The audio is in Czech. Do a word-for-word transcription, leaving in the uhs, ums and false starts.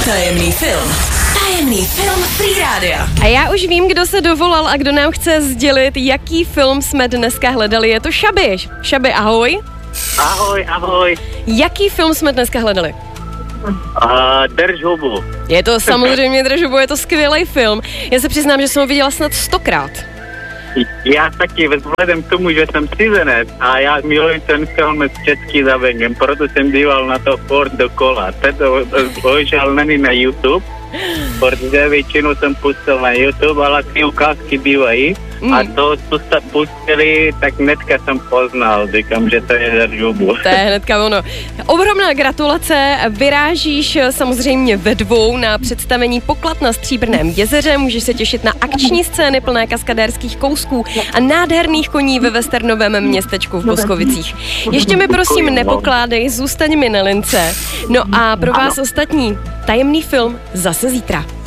Tajemný film. Tajemný film Free Rádia. A já už vím, kdo se dovolal a kdo nám chce sdělit, jaký film jsme dneska hledali. Je to Šabi. Šabi, ahoj. Ahoj, ahoj. Jaký film jsme dneska hledali? Uh, Drž hubu. Je to samozřejmě Drž hubu, je to skvělý film. Já se přiznám, že jsem ho viděla snad stokrát. Já taky, vzhledem k tomu, že jsem cizinec a já miluji ten film s českým zaběhem, proto jsem díval na to furt dokola. Toto bohužel není na YouTube, protože většinou jsem pustil na YouTube, ale ty ukázky bývají. Mm. A to, co jste pustili, tak hnedka jsem poznal, říkám, že to je Drž hubu. To je hnedka ono. Ohromná gratulace, vyrážíš samozřejmě ve dvou na představení Poklad na Stříbrném jezeře, můžeš se těšit na akční scény plné kaskadérských kousků a nádherných koní ve westernovém městečku v Boskovicích. Ještě mi prosím nepokládej, zůstaň mi na lince. No a pro vás ostatní, tajemný film zase zítra.